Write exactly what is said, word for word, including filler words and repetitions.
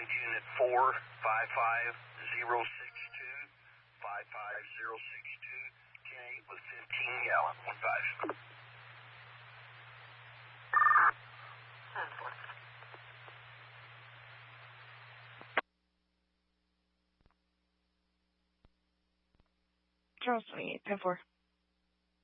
County Unit four five five zero six two, five five zero six two, K with fifteen gallon, one five. Charles twenty-eight, ten four.